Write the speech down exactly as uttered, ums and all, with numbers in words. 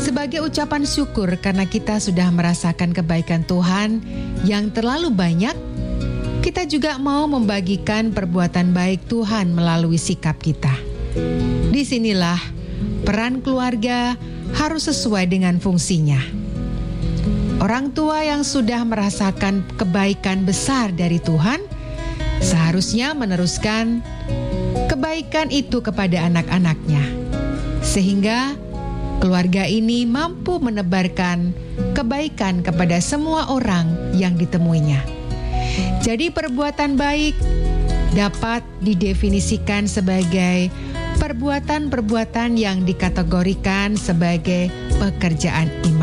Sebagai ucapan syukur karena kita sudah merasakan kebaikan Tuhan yang terlalu banyak, kita juga mau membagikan perbuatan baik Tuhan melalui sikap kita. Disinilah peran keluarga harus sesuai dengan fungsinya. Orang tua yang sudah merasakan kebaikan besar dari Tuhan seharusnya meneruskan kebaikan itu kepada anak-anaknya, sehingga keluarga ini mampu menebarkan kebaikan kepada semua orang yang ditemuinya. Jadi perbuatan baik dapat didefinisikan sebagai perbuatan-perbuatan yang dikategorikan sebagai pekerjaan iman.